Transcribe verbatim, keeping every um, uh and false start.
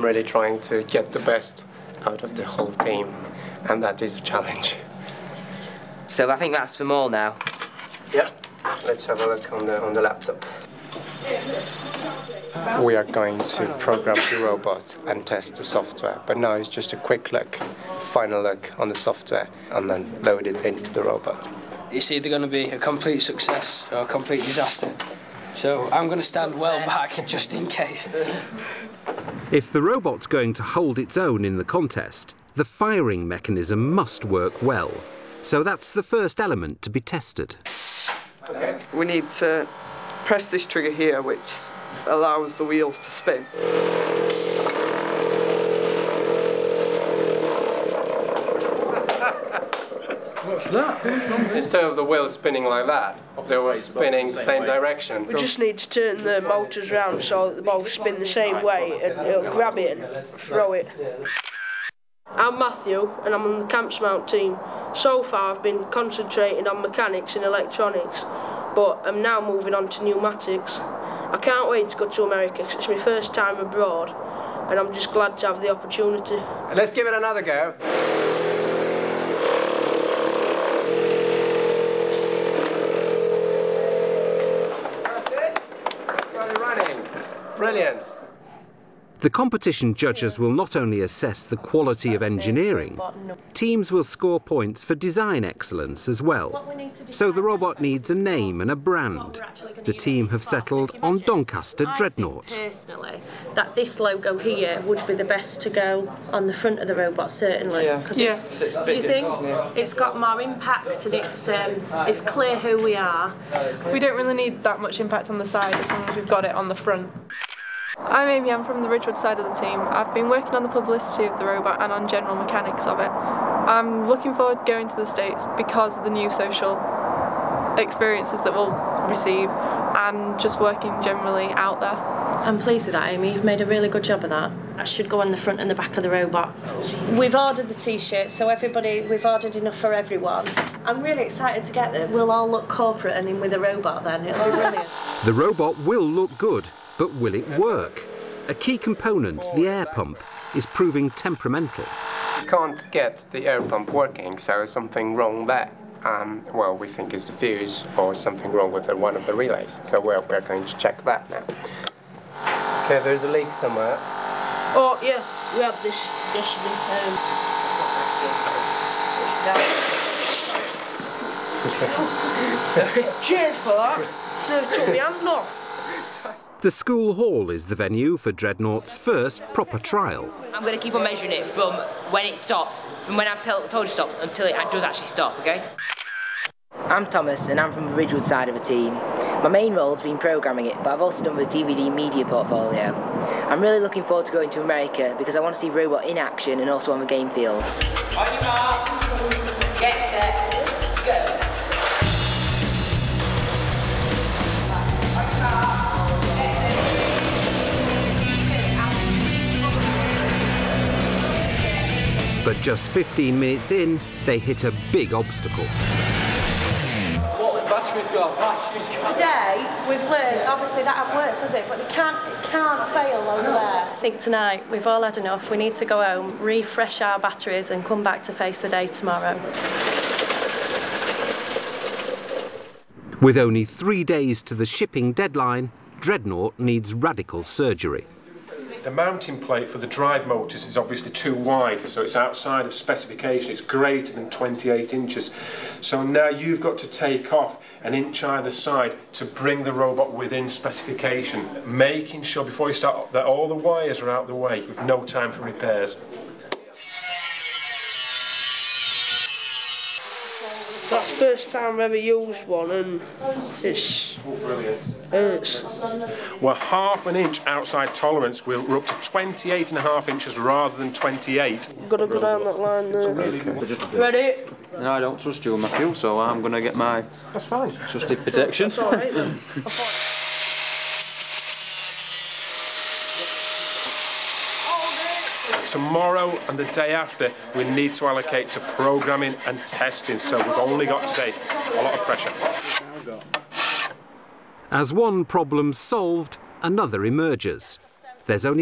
really trying to get the best out of the whole team, and that is a challenge. So I think that's from all now. Yep. Let's have a look on the on the laptop. We are going to program the robot and test the software, but now it's just a quick look, final look on the software, and then load it into the robot. It's either going to be a complete success or a complete disaster. So I'm going to stand well back just in case. If the robot's going to hold its own in the contest, the firing mechanism must work well. So that's the first element to be tested. Okay. We need to press this trigger here, which allows the wheels to spin. What's that? Instead of the wheels spinning like that, they were spinning the same direction. We just need to turn the motors round so that they both spin the same way, and it'll grab it and throw it. I'm Matthew, and I'm on the Camps Mount team. So far I've been concentrating on mechanics and electronics, but I'm now moving on to pneumatics. I can't wait to go to America because it's my first time abroad, and I'm just glad to have the opportunity. Let's give it another go. That's it. Running, running. Brilliant. The competition judges will not only assess the quality of engineering, teams will score points for design excellence as well. So the robot needs a name and a brand. The team have settled on Doncaster Dreadnought. Personally, that this logo here would be the best to go on the front of the robot, certainly. Yeah. Because Yeah. it's, it's do you think yeah. it's got more impact and it's um, it's clear who we are? We don't really need that much impact on the side as long as we've got it on the front. I'm Amy, I'm from the Ridgewood side of the team. I've been working on the publicity of the robot and on general mechanics of it. I'm looking forward to going to the States because of the new social experiences that we'll receive and just working generally out there. I'm pleased with that, Amy. You've made a really good job of that. I should go on the front and the back of the robot. We've ordered the T-shirts, so everybody, we've ordered enough for everyone. I'm really excited to get them. We'll all look corporate and in with a robot then. It'll be brilliant. The robot will look good, but will it work? A key component, the air pump, is proving temperamental. We can't get the air pump working, so something wrong there. Um, well, we think it's the fuse or something wrong with the, one of the relays. So we're, we're going to check that now. Okay, there's a leak somewhere. Oh, yeah, we had this yesterday. Um, Cheers for that. No, it took me hand off. The school hall is the venue for Dreadnought's first proper trial. I'm going to keep on measuring it from when it stops, from when I've told you to stop, until it does actually stop, OK? I'm Thomas, and I'm from the Ridgewood side of the team. My main role has been programming it, but I've also done the D V D media portfolio. I'm really looking forward to going to America because I want to see Robot in action and also on the game field. On your marks, get set, go. But just fifteen minutes in, they hit a big obstacle. What battery's got? Battery's got. Today, we've learned, obviously that hasn't worked, has it? But it can't, it can't fail over there. I think tonight we've all had enough. We need to go home, refresh our batteries and come back to face the day tomorrow. With only three days to the shipping deadline, Dreadnought needs radical surgery. The mounting plate for the drive motors is obviously too wide, so it's outside of specification. It's greater than twenty-eight inches. So now you've got to take off an inch either side to bring the robot within specification, making sure before you start that all the wires are out the way with no time for repairs. That's the first time I've ever used one, and it's Brilliant. hurts. We're half an inch outside tolerance. We're up to twenty-eight and a half inches rather than twenty-eight. Got to go down that line there. Okay. Ready? No, I don't trust you, Matthew, so I'm going to get my That's fine. trusted protection. That's all right then. Tomorrow and the day after, we need to allocate to programming and testing, so we've only got today. A lot of pressure. As one problem's solved, another emerges. There's only